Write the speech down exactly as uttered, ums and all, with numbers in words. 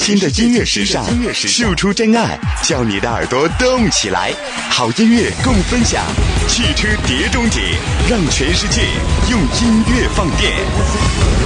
新的音乐时尚，秀出真爱，叫你的耳朵动起来。好音乐共分享，汽车碟中谍，让全世界用音乐放电。